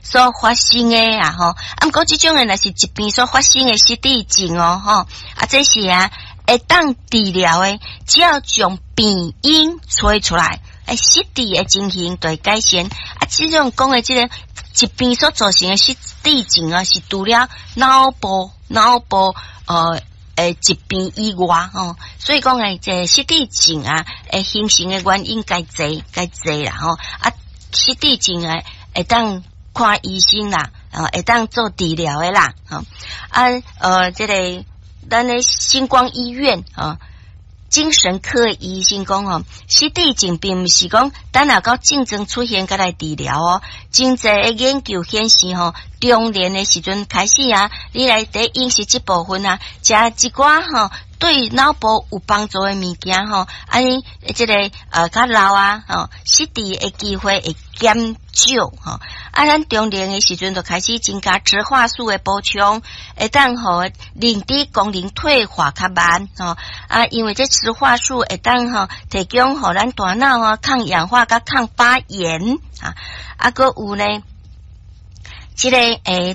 所发生的啊吼，不过这种的若是疾病所发生的失智症哦吼，这是会当治疗的，只要将病因找出来，失智的情形就会改善。这种讲的这个疾病所造成的失智症是除了脑部疾病以外所以讲这失智症形成的原因该侪啦吼，失智症会当看医生啦，会当做治疗的啦，这个咱的星光医院精神科医生讲失智症并不是讲等下到症状出现才来治疗真侪的研究显示中年的时阵开始你来伫饮食这部分食一寡对脑部有帮助的物件这个较老失智的机会会减少咱中年的时阵就开始增加植化素的补充，会当认知功能退化较慢因为这植化素会当提供互咱大脑抗氧化甲抗发炎还有呢这个在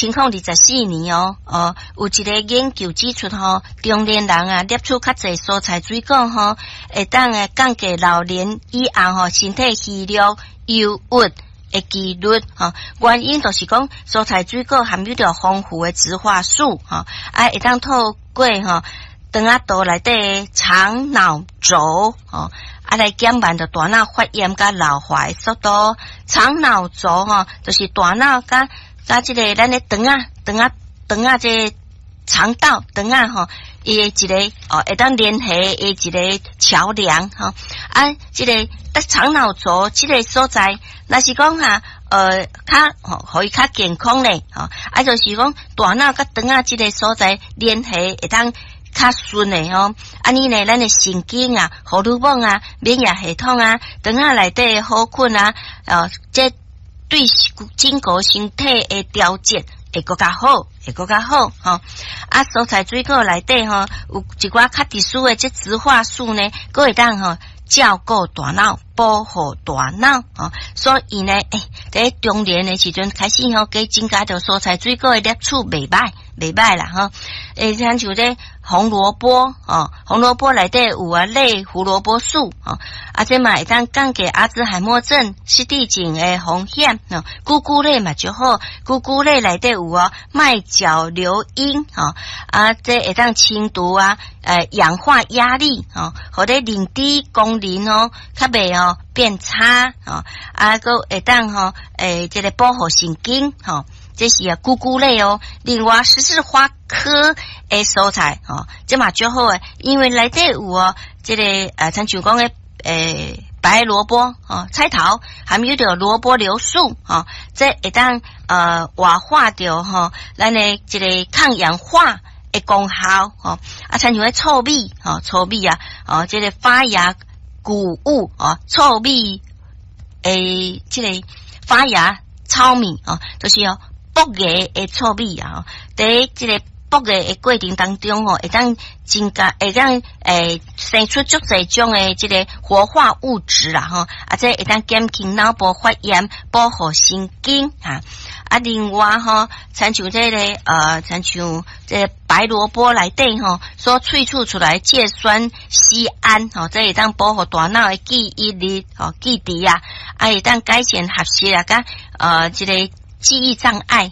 2024年有一个研究指出中年人摄取较侪蔬菜水果会当降低老年以后身体虚弱忧郁的几率原因就是讲蔬菜水果含有着丰富的植化素会当透过肠仔道内底肠脑轴来减慢着大脑发炎甲老化的速度。肠脑轴就是大脑甲这个咱的肠仔这肠道肠仔伊的一个会当联系的一个桥梁这个肠脑轴这个所在，若是讲互伊较健康咧就是讲大脑甲肠仔这个所在联系会当较顺的尼呢咱的神经荷尔蒙免疫系统肠仔内底好困这对整个身体的调节会更加好蔬菜水果内底有一寡较特殊的这植化素呢，佫会当照顾大脑，保护大脑所以呢在中年的时阵开始加增加着蔬菜水果的摄取袂歹啦像这红萝卜红萝卜内底有类胡萝卜素这嘛会当降低阿兹海默症失智症的风险菇菇类嘛就好，菇菇类内底有麦角硫因这会当清除氧化压力互你认知功能较袂变差佫会当这个保护神经这是菇菇类另外十字花科的蔬菜这嘛就好因为内底有这个像像讲的白萝卜菜头含有着萝卜硫素这会当活化掉咱的这个抗氧化的功效像像糙米这个发芽谷物糙米这个发芽糙米就是剥芽的糙米在这个剥芽的过程当中会当增加会当生出足侪种的这个活化物质啦这会当减轻脑部发炎，保护神经另外像像这个像像这个白萝卜内底所萃取出来芥酸酰胺这会当保护大脑的记忆力记忆会当改善学习甲这个记忆障碍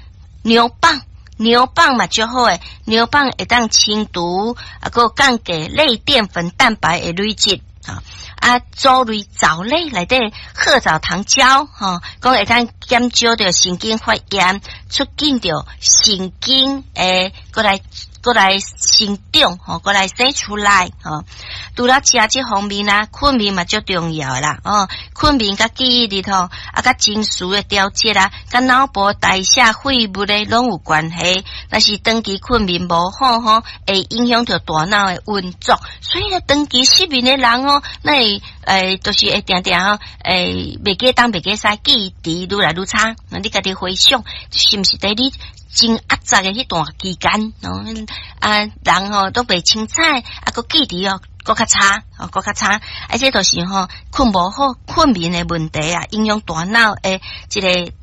牛蒡嘛就好牛蒡会当清除佫降低类淀粉蛋白的累积藻类藻类内底褐藻糖胶讲会当减少着神经发炎，促进着神经过来生长过来生出来除了吃这方面困眠嘛最重要啦困眠甲记忆力甲情绪的调节甲脑部代谢废物的拢有关系，但是长期困眠无好会影响着大脑的运作，所以长期失眠的人那就是会定定袂记当袂记使记忆力愈来愈差你家己回想是毋是在你真压榨的迄段期间人都袂清彩佫记忆佫较差这都是困无好困眠的问题影响大脑的这个